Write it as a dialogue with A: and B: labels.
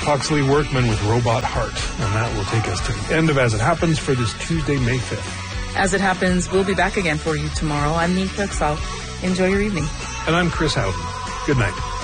A: Foxley Workman with Robot Heart. And that will take us to the end of As It Happens for this Tuesday, May 5th.
B: As It Happens, we'll be back again for you tomorrow. I'm Neat Cooksaw. Enjoy your evening.
A: And I'm Chris Howden. Good night.